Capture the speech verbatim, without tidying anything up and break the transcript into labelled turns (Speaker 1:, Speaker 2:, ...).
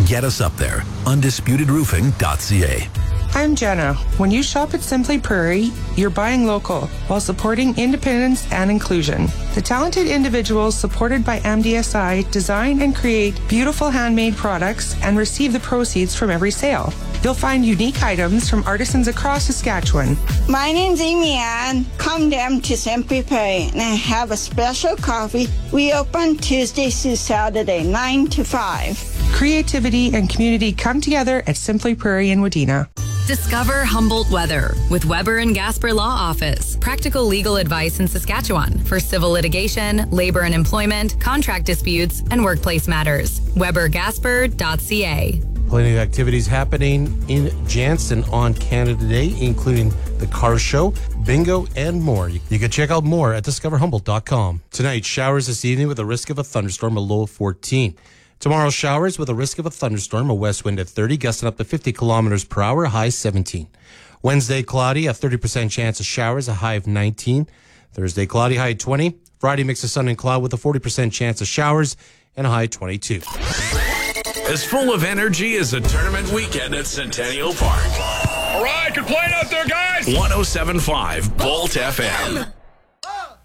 Speaker 1: Get us up there. undisputed roofing dot c a.
Speaker 2: I'm Jenna. When you shop at Simply Prairie, you're buying local while supporting independence and inclusion. The talented individuals supported by M D S I design and create beautiful handmade products and receive the proceeds from every sale. You'll find unique items from artisans across Saskatchewan.
Speaker 3: My name's Amy Ann. Come down to Simply Prairie and have a special coffee. We open Tuesday through Saturday, nine to five.
Speaker 2: Creativity and community come together at Simply Prairie in Wadena.
Speaker 4: Discover Humboldt Weather with Weber and Gasper Law Office. Practical legal advice in Saskatchewan for civil litigation, labor and employment, contract disputes, and workplace matters. weber gasper dot c a.
Speaker 5: Plenty of activities happening in Jansen on Canada Day, including the car show, bingo, and more. You can check out more at discover humboldt dot com. Tonight, showers this evening with a risk of a thunderstorm, a low of fourteen. Tomorrow, showers with a risk of a thunderstorm, a west wind at thirty, gusting up to fifty kilometers per hour, a high seventeen. Wednesday, cloudy, a thirty percent chance of showers, a high of nineteen. Thursday, cloudy, high of twenty. Friday, mix of sun and cloud with a forty percent chance of showers and a high of twenty-two.
Speaker 1: As full of energy as a tournament weekend at Centennial Park.
Speaker 6: All right, good playing out there, guys.
Speaker 1: one oh seven point five Bolt F M.